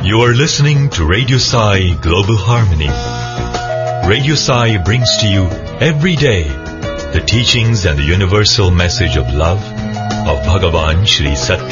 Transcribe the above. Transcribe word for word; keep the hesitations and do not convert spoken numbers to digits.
You are listening to Radio Sai Global Harmony. Radio Sai brings to you every day the teachings and the universal message of love of Bhagavan Shri Satya